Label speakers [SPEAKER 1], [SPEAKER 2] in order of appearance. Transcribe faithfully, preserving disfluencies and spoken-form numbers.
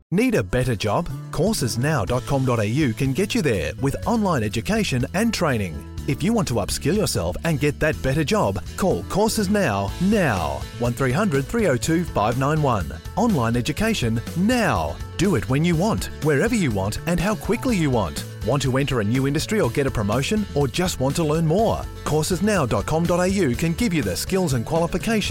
[SPEAKER 1] Need a better job? courses now dot com dot a u can get you there with online education and training. If you want to upskill yourself and get that better job, call Courses Now, now. one three hundred, three oh two, five nine one. Online education now. Do it when you want, wherever you want, and how quickly you want. Want to enter a new industry or get a promotion, or just want to learn more? courses now dot com dot a u can give you the skills and qualifications